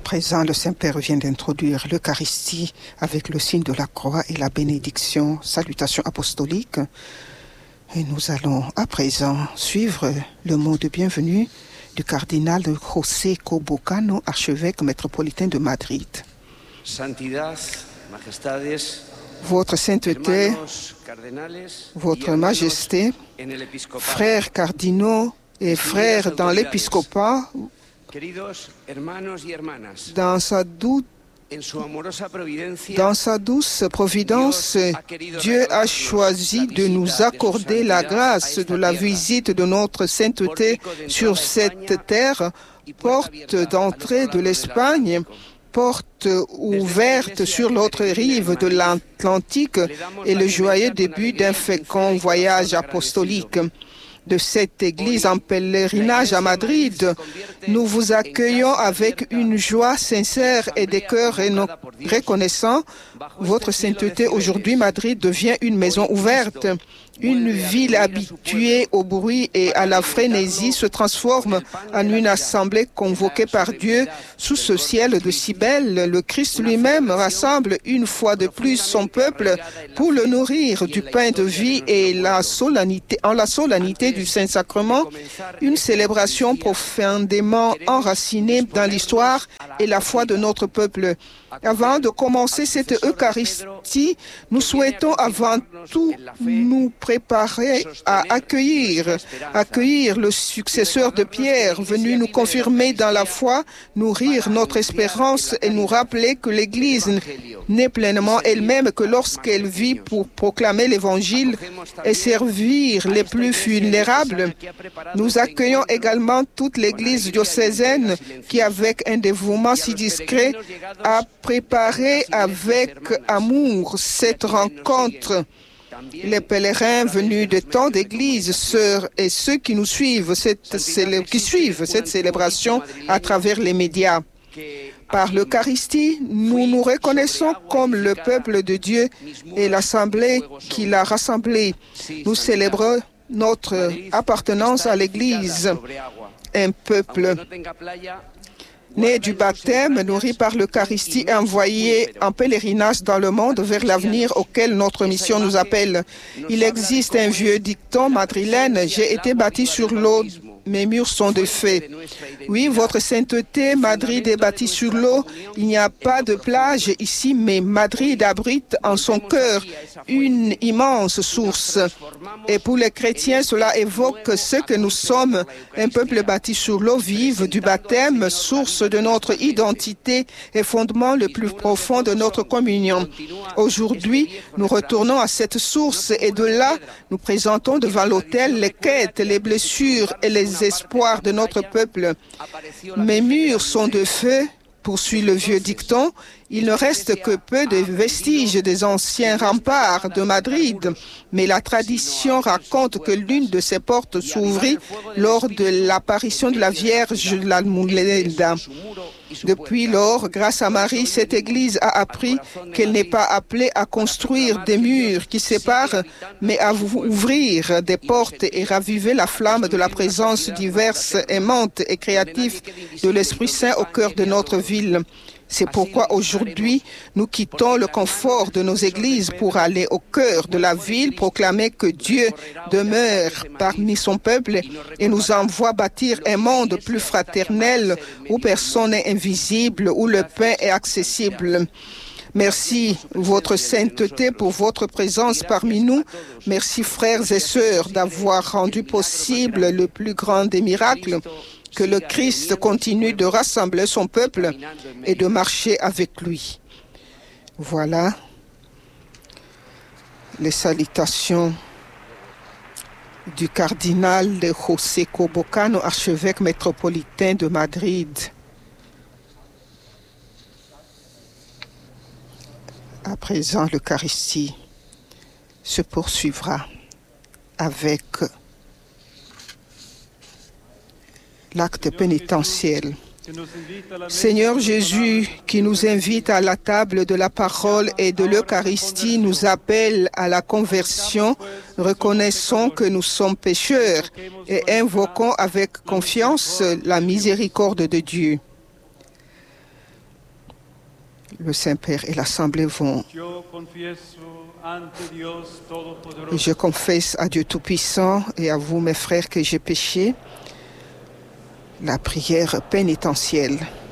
présent, le Saint-Père vient d'introduire l'Eucharistie avec le signe de la croix et la bénédiction, salutation apostolique. Et nous allons à présent suivre le mot de bienvenue du cardinal José Cobo Cano, archevêque métropolitain de Madrid. Votre Sainteté, Votre Majesté, frères cardinaux et frères dans l'épiscopat, dans sa douce providence, Dieu a choisi de nous accorder la grâce de la visite de notre sainteté sur cette terre, porte d'entrée de l'Espagne, porte ouverte sur l'autre rive de l'Atlantique et le joyeux début d'un fécond voyage apostolique. De cette église en pèlerinage à Madrid, nous vous accueillons avec une joie sincère et des cœurs reconnaissants. Votre sainteté, aujourd'hui, Madrid devient une maison ouverte. Une ville habituée au bruit et à la frénésie se transforme en une assemblée convoquée par Dieu sous ce ciel de si belle. Le Christ lui-même rassemble une fois de plus son peuple pour le nourrir du pain de vie et en la solennité du Saint-Sacrement, une célébration profondément enracinée dans l'histoire et la foi de notre peuple. Avant de commencer cette Eucharistie, nous souhaitons avant tout nous préparer à accueillir le successeur de Pierre, venu nous confirmer dans la foi, nourrir notre espérance et nous rappeler que l'Église n'est pleinement elle-même que lorsqu'elle vit pour proclamer l'Évangile et servir les plus vulnérables. Nous accueillons également toute l'Église diocésaine qui, avec un dévouement si discret, a préparé avec amour cette rencontre. Les pèlerins venus de tant d'églises, sœurs et ceux qui nous suivent, suivent cette célébration à travers les médias. Par l'Eucharistie, nous nous reconnaissons comme le peuple de Dieu et l'assemblée qui l'a rassemblé. Nous célébrons notre appartenance à l'Église, un peuple né du baptême, nourri par l'Eucharistie et envoyé en pèlerinage dans le monde vers l'avenir auquel notre mission nous appelle. Il existe un vieux dicton madrilène: « J'ai été bâti sur l'eau, mes murs sont de feu ». Oui, votre sainteté, Madrid est bâtie sur l'eau. Il n'y a pas de plage ici, mais Madrid abrite en son cœur une immense source. Et pour les chrétiens, cela évoque ce que nous sommes, un peuple bâti sur l'eau vive du baptême, source de notre identité et fondement le plus profond de notre communion. Aujourd'hui, nous retournons à cette source et de là, nous présentons devant l'autel les quêtes, les blessures et les espoirs de notre peuple. Mes murs sont de feu, poursuit le vieux dicton. Il ne reste que peu de vestiges des anciens remparts de Madrid, mais la tradition raconte que l'une de ces portes s'ouvrit lors de l'apparition de la Vierge l'Almudena. Depuis lors, grâce à Marie, cette Église a appris qu'elle n'est pas appelée à construire des murs qui séparent, mais à ouvrir des portes et raviver la flamme de la présence diverse, aimante et créative de l'Esprit Saint au cœur de notre ville. C'est pourquoi aujourd'hui, nous quittons le confort de nos églises pour aller au cœur de la ville, proclamer que Dieu demeure parmi son peuple et nous envoie bâtir un monde plus fraternel où personne n'est invisible, où le pain est accessible. Merci, votre sainteté, pour votre présence parmi nous. Merci, frères et sœurs, d'avoir rendu possible le plus grand des miracles. Que le Christ continue de rassembler son peuple et de marcher avec lui. Voilà les salutations du cardinal de José Cobo Cano, archevêque métropolitain de Madrid. À présent, l'Eucharistie se poursuivra avec l'acte pénitentiel. Seigneur Jésus, qui nous invite à la table de la parole et de l'Eucharistie, nous appelle à la conversion. Reconnaissons que nous sommes pécheurs et invoquons avec confiance la miséricorde de Dieu. le Saint-Père et l'Assemblée vont. Et je confesse à Dieu Tout-Puissant et à vous, mes frères, que j'ai péché. La prière pénitentielle.